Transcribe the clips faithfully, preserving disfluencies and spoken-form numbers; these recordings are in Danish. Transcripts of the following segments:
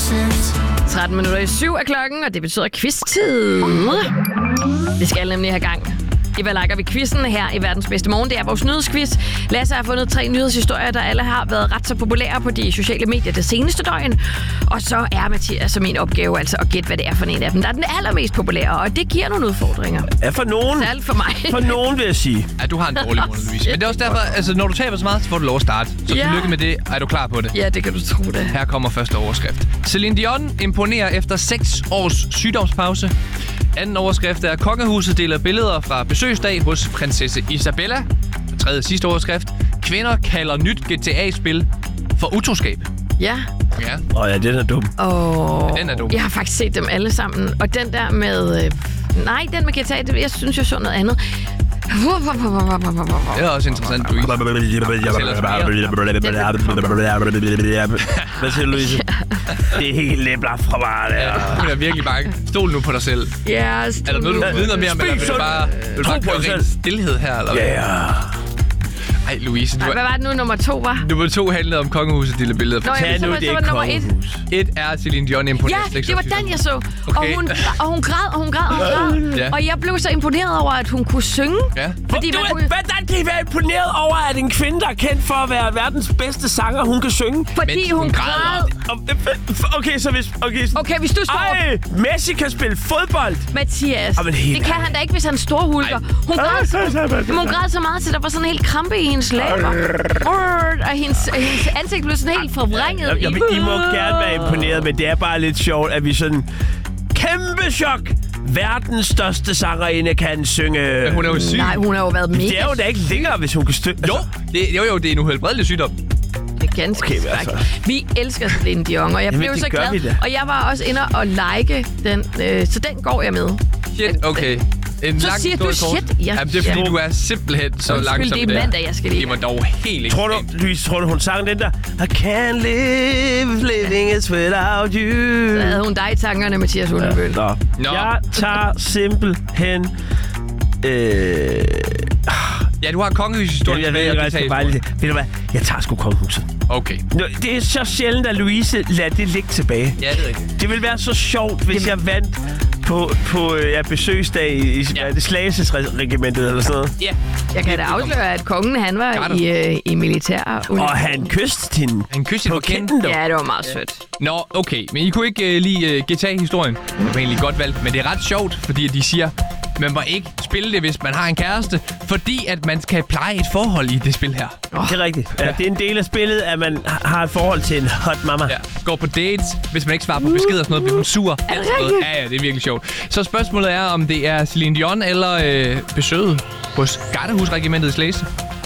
tretten minutter i syv er klokken, og det betyder quiz-tid. Vi skal nemlig have gang i Hvad Lakker Vi Quizzen her i Verdens Bedste Morgen. Det er vores nyhedsquiz. Lasse har fundet tre nyhedshistorier, der alle har været ret så populære på de sociale medier det seneste døgn. Og så er Mathias som min opgave altså at gætte, hvad det er for en af dem, der er den allermest populære. Og det giver nogle udfordringer. Ja, for nogen. Særligt for mig. For nogen vil jeg sige. Ja, du har en dårlig Mona Louise. Men det er også derfor, altså når du taber så meget, så får du lov at starte. Så Ja. tillykke med det. Er du klar på det? Ja, det kan du tro det. Her kommer første overskrift. Celine Dion imponerer efter seks års sygdomspause. Anden overskrift er, kongehuset deler billeder fra besøgsdag hos prinsesse Isabella. Og tredje sidste overskrift. Kvinder kalder nyt G T A-spil for utroskab. Ja. Ja. Åh oh, ja, den er dum. Og Den er dum. jeg har faktisk set dem alle sammen. Og den der med... Øh, nej, den med G T A, det, jeg synes, jeg så noget andet. Det er også interessant, Louise. Hvad siger du, Louise? Det er helt læbler fra mig, der. Hun er virkelig bange. Stol nu på dig selv. Ja, Er der noget, du ved noget mere om, eller vil du bare, vil du bare køre ren stillhed her? Eller? Ja, ja. Ej, Louise, du Nej, hvad var det nu, nummer to var? nummer to handlede om kongehuset deler billeder. Nå, Tag jeg nu så, så det var det nummer et. kongehus. Et er Celine Dion imponeret. Ja, det var den, jeg så. Og, Okay. hun, og hun græd, og hun græd, og hun græd. Ja. Og jeg blev så imponeret over, at hun kunne synge. Ja. Fordi Du, man er- kunne, hvordan kan I være imponeret over, at en kvinde, der er kendt for at være verdens bedste sanger, hun kan synge? fordi Mens hun hun græd. græder. Okay, så hvis... Okay, så, Okay, hvis du står... ej, Messi kan spille fodbold. Mathias, Ej, men helt det kan han da ikke, hvis han storhulker. Hun græd, men hun græd så meget, at der var sådan en helt krampe i hendes læber. Og hendes, hendes ansigt blev sådan helt forvrænget. Jeg, jeg, I må gerne være imponeret, men det er bare lidt sjovt, at vi sådan... Kæmpe chok! Verdens største sangerinde kan synge... Men hun er jo syg. Nej, hun har jo været mega... Det er jo da ikke længere, hvis hun kan støtte... Jo, det, jo, jo, det er en uhelbredelig sygdom. Det er ganske Okay, okay, altså. Vi elsker Celine Dion, og jeg Jamen, blev det så gør glad. vi da. Og jeg var også inde og like den, øh, så den går jeg med. Shit, okay. En Så lang siger du historie kort. shit. Ja, Jamen, det er fordi, du er simpelthen så Undskyld, langsom. det er mandag, jeg skal lige- Det var dog helt ikke. Tror du, Louise, tror du, hun sang den der? I can't live, living is without you. Så havde hun dig i tankerne, Mathias Ullenbøl. Nå. Nå. Jeg tager simpelthen... Øh... Ja, du har kongehushistorien. Jeg ved med, ikke, og jeg skal det bare tager lige... Ved du hvad? Jeg tager sgu kongehuset. Okay. Nå, det er så sjældent, at Louise lader det ligge tilbage. Ja, det er rigtigt. Det ville være så sjovt, hvis jeg vandt på, på ja, besøgsdag i Ja. ja. Slagelsesregimentet eller sådan noget. Ja. Jeg kan da afsløre, at kongen han var i, øh, i militær. Og han kysste hende Han kyssede på på kinden. kinden, dog. Ja, det var meget sødt. Nå, okay. Men I kunne ikke uh, lide uh, G T A-historien. Det var egentlig godt valgt. Men det er ret sjovt, fordi de siger, man må ikke spille det, hvis man har en kæreste. Fordi at man skal pleje et forhold i det spil her. Det er rigtigt. Ja, det er en del af spillet, at man har et forhold til en hot mama. Ja. Går på dates. Hvis man ikke svarer på beskeder og sådan noget, bliver hun sur. det Alt sådan noget. Ja, ja, det er virkelig sjovt. Så spørgsmålet er, om det er Celine Dion eller øh, besøget hos Gardehusregimentet i Slagelse.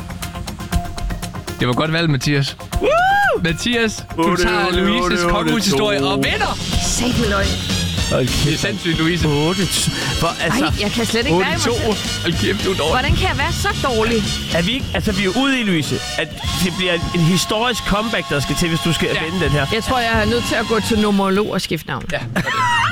Det var godt valgt, Mathias. Woo! Mathias, du Otte, tager otte, Louises otte, kongehushistorie otte, og to. vinder! Sæt med løgn. Hold Det er kæft. sindssygt, Louise. otte. Hvor, altså, Ej, jeg kan slet ikke være i mig otte to. selv. Hold kæft, du er dårlig. Hvordan kan jeg være så dårlig? er vi ikke... Altså, vi er ude i, Louise, at det bliver en historisk comeback, der skal til, hvis du skal Ja. vinde den her. Jeg tror, jeg er nødt til at gå til numerolog og skifte navn. Ja, det er det.